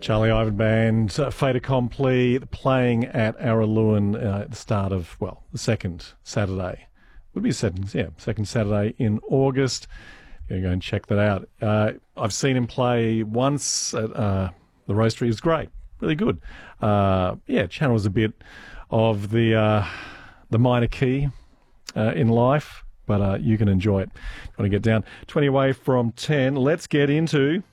Charlie Ivan Band, Fait Accompli, playing at Araluen at the start of, the second Saturday. Would be second Saturday in August. You're going to go and check that out. I've seen him play once at the Roastery. It was great, really good. Channels a bit of the minor key in life, but you can enjoy it. Want to get down 20 away from 10. Let's get into